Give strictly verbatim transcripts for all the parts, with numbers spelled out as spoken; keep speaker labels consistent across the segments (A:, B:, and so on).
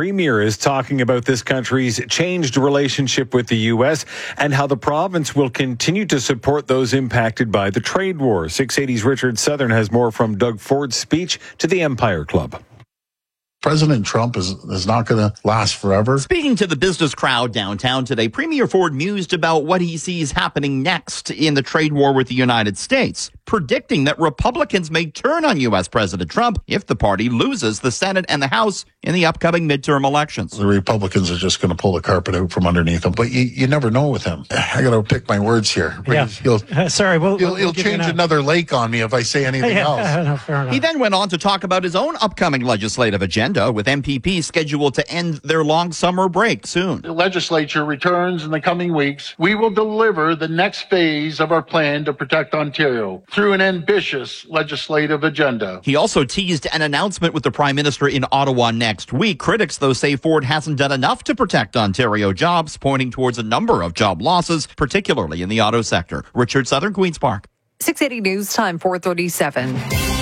A: Premier is talking about this country's changed relationship with the U S and how the province will continue to support those impacted by the trade war. six eighty's Richard Southern has more from Doug Ford's speech to the Empire Club.
B: President Trump is, is not going to last forever.
C: Speaking to the business crowd downtown today, Premier Ford mused about what he sees happening next in the trade war with the United States, predicting that Republicans may turn on U S. President Trump if the party loses the Senate and the House in the upcoming midterm elections.
B: The Republicans are just going to pull the carpet out from underneath them, but you, you never know with him. I got to pick my words here.
D: Yeah.
B: He'll,
D: uh, sorry, we'll,
B: he'll,
D: we'll
B: he'll change another lake on me if I say anything
D: yeah,
B: else.
D: No, fair enough.
C: He then went on to talk about his own upcoming legislative agenda, with M P Ps scheduled to end their long summer break soon.
E: The legislature returns in the coming weeks. We will deliver the next phase of our plan to protect Ontario through an ambitious legislative agenda.
C: He also teased an announcement with the Prime Minister in Ottawa next week. Critics, though, say Ford hasn't done enough to protect Ontario jobs, pointing towards a number of job losses, particularly in the auto sector. Richard Southern, Queen's Park.
F: six eighty News Time, four thirty-seven.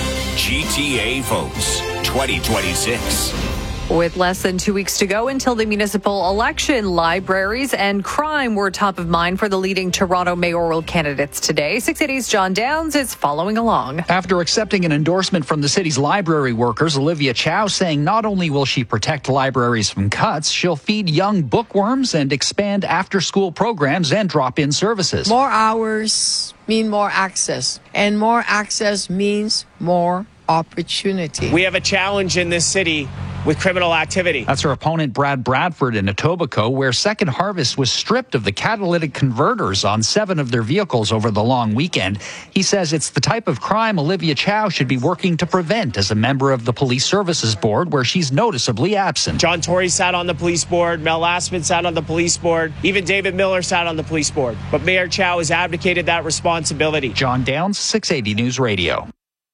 G: G T A votes twenty twenty-six.
F: With less than two weeks to go until the municipal election, libraries and crime were top of mind for the leading Toronto mayoral candidates today. six eighty's John Downs is following along.
H: After accepting an endorsement from the city's library workers, Olivia Chow saying not only will she protect libraries from cuts, she'll feed young bookworms and expand after-school programs and drop-in services.
I: More hours mean more access, and more access means more opportunity.
J: We have a challenge in this city with criminal activity.
H: That's her opponent, Brad Bradford, in Etobicoke, where Second Harvest was stripped of the catalytic converters on seven of their vehicles over the long weekend. He says it's the type of crime Olivia Chow should be working to prevent as a member of the Police Services Board, where she's noticeably absent.
J: John Tory sat on the police board, Mel Lastman sat on the police board, even David Miller sat on the police board. But Mayor Chow has abdicated that responsibility.
H: John Downs, six eighty News Radio.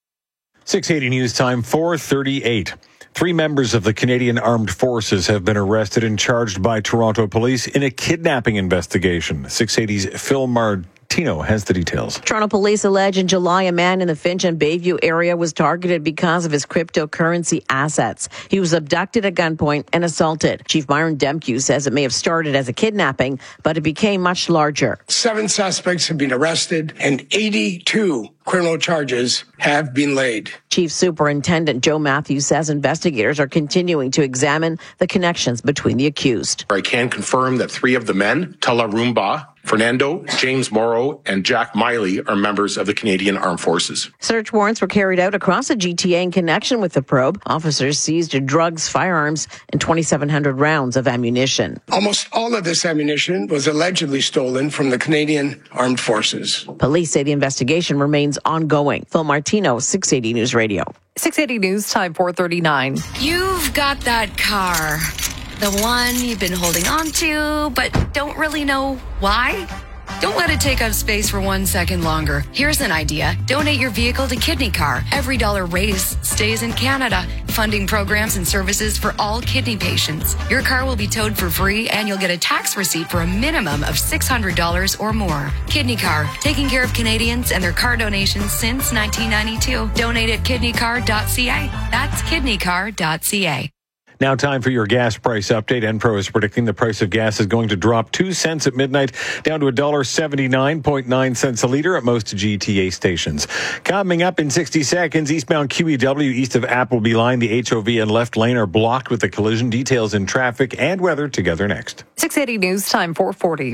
A: six eighty News Time, four thirty-eight. Three members of the Canadian Armed Forces have been arrested and charged by Toronto police in a kidnapping investigation. six eighty's Phil Martino has the details.
K: Toronto police allege in July a man in the Finch and Bayview area was targeted because of his cryptocurrency assets. He was abducted at gunpoint and assaulted. Chief Myron Demkew says it may have started as a kidnapping, but it became much larger.
L: Seven suspects have been arrested and eighty-two criminal charges have been laid.
K: Chief Superintendent Joe Matthews says investigators are continuing to examine the connections between the accused.
M: I can confirm that three of the men, Tala Rumba, Fernando, James Morrow, and Jack Miley, are members of the Canadian Armed Forces.
K: Search warrants were carried out across the G T A in connection with the probe. Officers seized drugs, firearms, and twenty-seven hundred rounds of ammunition.
L: Almost all of this ammunition was allegedly stolen from the Canadian Armed Forces.
K: Police say the investigation remains ongoing. Phil Martino, six eighty News Radio.
F: six eighty News Time, four thirty-nine.
N: You've got that car. The one you've been holding on to, but don't really know why? Don't let it take up space for one second longer. Here's an idea. Donate your vehicle to Kidney Car. Every dollar raised stays in Canada, funding programs and services for all kidney patients. Your car will be towed for free, and you'll get a tax receipt for a minimum of six hundred dollars or more. Kidney Car, taking care of Canadians and their car donations since nineteen ninety-two. Donate at kidney car dot c a. That's kidney car dot c a.
A: Now time for your gas price update. Enpro is predicting the price of gas is going to drop two cents at midnight down to one dollar seventy-nine point nine cents a litre at most G T A stations. Coming up in sixty seconds, eastbound Q E W east of Appleby Line, the H O V and left lane are blocked with a collision. Details in traffic and weather together next.
F: six eighty News Time, four forty.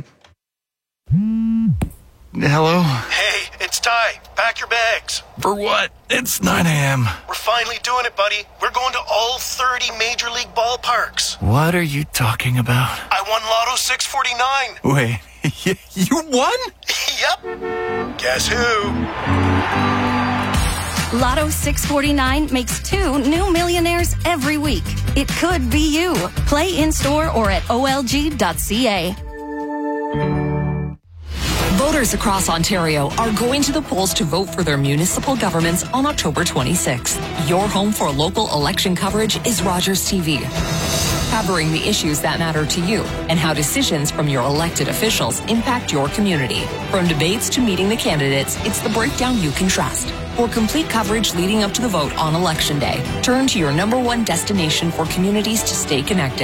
O: Hello?
P: Hey, it's Ty. Pack your bags.
O: For what? It's nine a.m.
P: We're finally doing it, buddy. We're going to all thirty Major League ballparks.
O: What are you talking about?
P: I won Lotto six forty-nine.
O: Wait, you won?
P: Yep. Guess who?
Q: Lotto six forty-nine makes two new millionaires every week. It could be you. Play in-store or at O L G dot c a.
R: Voters across Ontario are going to the polls to vote for their municipal governments on October twenty-sixth. Your home for local election coverage is Rogers T V. Covering the issues that matter to you and how decisions from your elected officials impact your community. From debates to meeting the candidates, it's the breakdown you can trust. For complete coverage leading up to the vote on Election Day, turn to your number one destination for communities to stay connected.